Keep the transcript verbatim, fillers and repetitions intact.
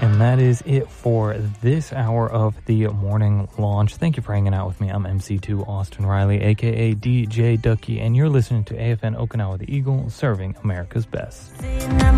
And that is it for this hour of the morning launch. Thank you for hanging out with me. I'm M C two Austin Riley, a k a. D J Ducky, and you're listening to A F N Okinawa The Eagle, serving America's best.